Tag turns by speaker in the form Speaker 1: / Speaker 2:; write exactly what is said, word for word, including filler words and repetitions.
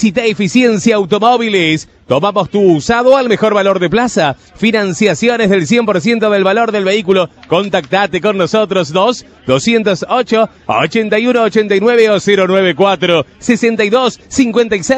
Speaker 1: Visita Eficiencia Automóviles. Tomamos tu usado al mejor valor de plaza. Financiaciones del cien por ciento del valor del vehículo. Contactate con nosotros dos doscientos ocho ochenta y uno ochenta y nueve o cero noventa y cuatro sesenta y dos cincuenta y seis.